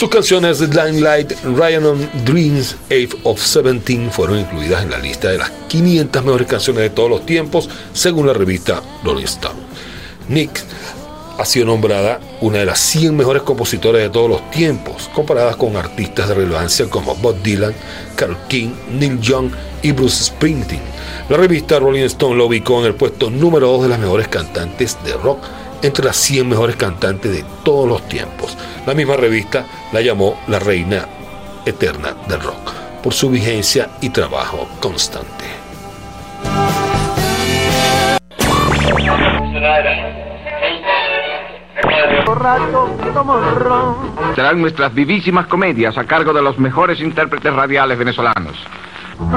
Sus canciones Limelight, Ryan on Dreams, Age of 17 fueron incluidas en la lista de las 500 mejores canciones de todos los tiempos, según la revista Rolling Stone. Nick ha sido nombrada una de las 100 mejores compositoras de todos los tiempos, comparadas con artistas de relevancia como Bob Dylan, Carole King, Neil Young y Bruce Springsteen. La revista Rolling Stone la ubicó en el puesto número 2 de las mejores cantantes de rock entre las 100 mejores cantantes de todos los tiempos. La misma revista la llamó la reina eterna del rock por su vigencia y trabajo constante. Serán nuestras vivísimas comedias a cargo de los mejores intérpretes radiales venezolanos.